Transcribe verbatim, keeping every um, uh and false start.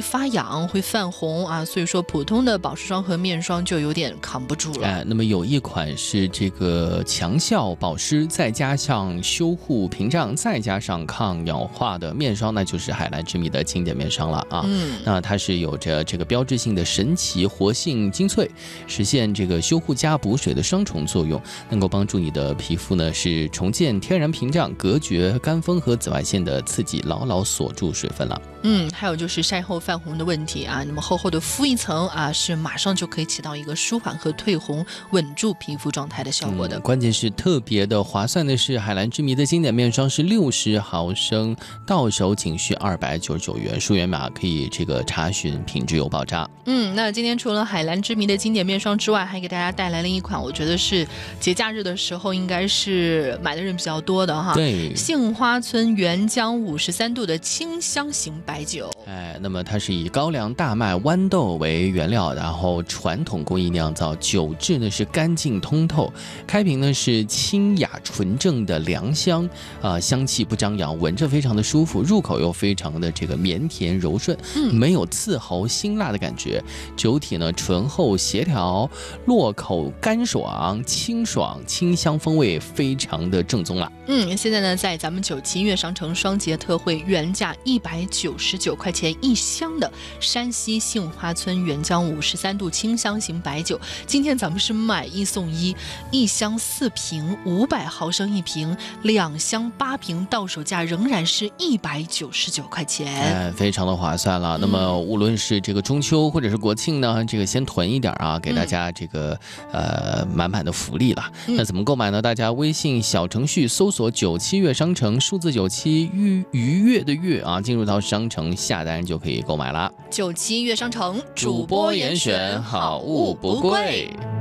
发痒、会泛红啊，所以说普通的保湿霜和面霜就有点扛不住了。 哎，那么有一款是这个强效保湿，再加上修护屏障，再加上抗氧化的面霜，那就是海蓝之谜的经典面霜了啊。 嗯， 那它是有着这个标志性的神奇活性精粹，实现这个修护加补水的双重作用，能够帮助你的皮肤呢是重建天然屏障，隔绝干风和紫外线的刺激，牢牢锁住水分了。 嗯，还有就是晒后泛红的问题啊，那么厚厚的敷一层啊，是马上就可以起到一个舒缓和退红、稳住皮肤状态的效果的。 嗯、关键是特别的划算的是，海蓝之谜的经典面霜是六十毫升，到手仅需二百九十九元，数源码可以这个查询，品质有保障。 嗯，那今天除了海蓝之谜的经典面霜之外，还给大家带来了一款，我觉得是节假日的时候应该是买的人比较多的哈。 对， 杏花村原浆五十三度的清香型白酒。 哎，那么它是以高粱、大麦、豌豆为原料，然后传统工艺酿造，酒质呢是干净通透，开瓶呢是清雅纯正的良香啊、呃，香气不张扬，闻着非常的舒服，入口又非常的这个绵甜柔顺，嗯，没有刺喉辛辣的感觉，酒体呢醇厚协调，落口干爽清爽，清香风味非常的正宗了。 嗯，现在呢在咱们九七音乐商城双节特惠，原价一百九十九块钱一箱的山西杏花村原浆五十三度清香型白酒，今天咱们是买一送一，一箱四瓶，五百毫升一瓶，两箱八瓶，到手价仍然是一百九十九块钱， 哎，非常的划算了。那么无论是这个中秋或者是国庆呢，这个先囤一点啊，给大家这个、嗯、呃满满的福利了。嗯、那怎么购买呢？大家微信小程序搜索九七月商城，数字九七愉愉悦的悦啊，进入到商城下单就可以购买了。 九七月商城主播严选，好物不贵。